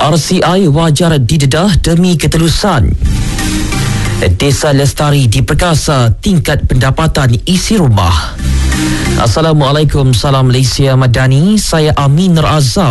RCI wajar didedah demi ketelusan. Desa Lestari diperkasa tingkat pendapatan isi rumah. Assalamualaikum, salam Malaysia Madani. Saya Amin Razak.